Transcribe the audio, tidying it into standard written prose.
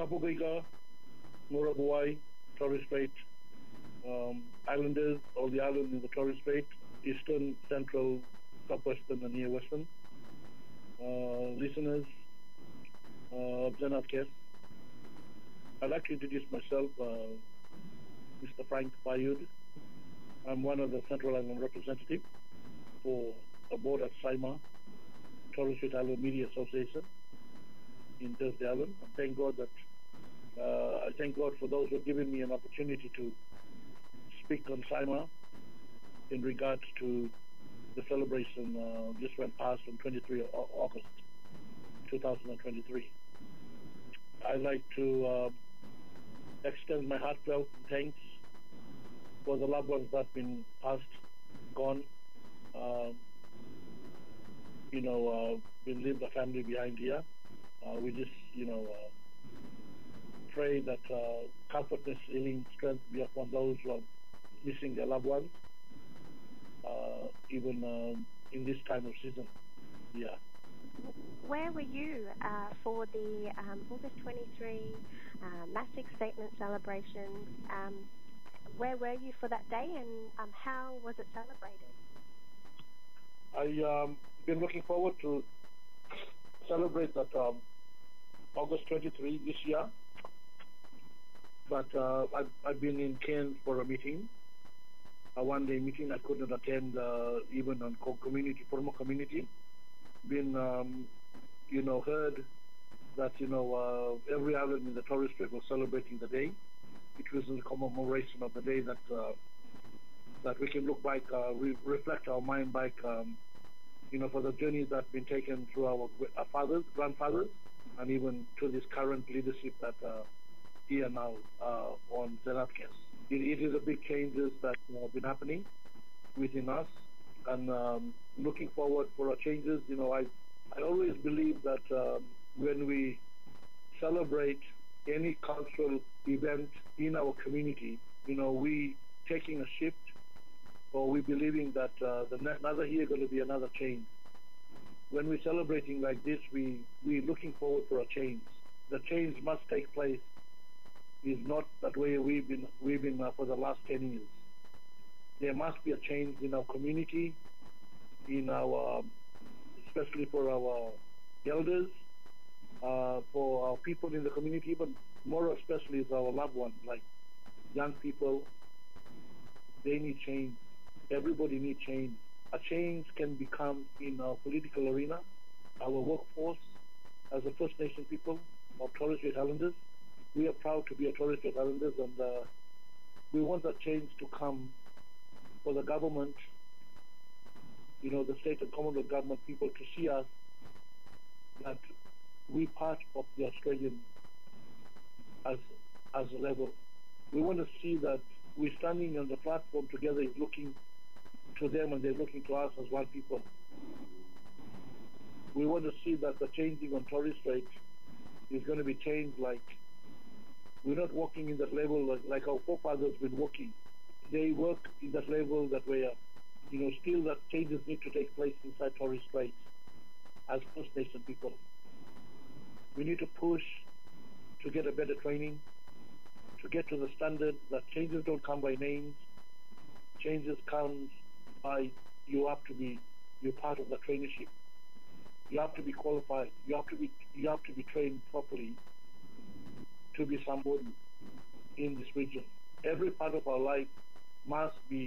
Kapubega, Murabuai, Torres Strait, Islanders, all the islands in the Torres Strait, Eastern, Central, Southwestern, and Near Western. Listeners, Zenat Kes. I'd like to introduce myself, Mr. Frank Bayud. I'm one of the Central Island representatives for a board at SIMA, Torres Strait Island Media Association in Thursday Island. I thank God for those who have given me an opportunity to speak on SIMA in regards to the celebration just went past on 23 August 2023. I'd like to extend my heartfelt thanks for the loved ones that have been passed, gone, been leave the family behind here. We just, pray that comfortness, healing, strength be upon those who are missing their loved ones, even in this time of season. Yeah. Where were you for the August 23 Massive Statement celebration? Where were you for that day, and how was it celebrated? I've been looking forward to celebrate that August 23 this year, but I've been in Cairns for a meeting, a one-day meeting. I couldn't attend even on community, formal community. Been, heard that, every island in the Torres Strait was celebrating the day. It was a commemoration of the day that that we can look back, reflect our mind back, for the journeys that have been taken through our fathers, grandfathers, and even to this current leadership that here now on Zenat Kes. It is a big changes that have been happening within us, and looking forward for our changes. I always believe that when we celebrate any cultural event in our community, we taking a shift, or we believing that another year going to be another change. When we're celebrating like this, we're looking forward for a change. The change must take place. Is not that way we've been for the last 10 years. There must be a change in our community, in our, especially for our elders, for our people in the community, but more especially is our loved ones, like young people. They need change. Everybody needs change. A change can become in our political arena, our workforce, as a First Nation people of Torres Strait Islanders. We are proud to be a Torres Strait Islanders, and we want that change to come for the government, the state and Commonwealth government people, to see us that we part of the Australian as a level. We want to see that we're standing on the platform together, is looking to them and they're looking to us as one people. We want to see that the changing on Torres Strait is going to be changed, like we're not walking in that level like our forefathers been walking. They work in that level that we are, still that changes need to take place inside Torres Strait as First Nation people. We need to push to get a better training, to get to the standard that changes don't come by names. Changes comes by you're part of the traineeship. You have to be qualified. You have to be trained properly to be somebody in this region. Every part of our life must be